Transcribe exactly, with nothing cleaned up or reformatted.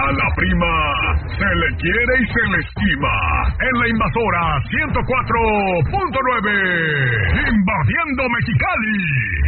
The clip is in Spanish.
A la prima se le quiere y se le estima. En la Invasora ciento cuatro punto nueve, invadiendo Mexicali.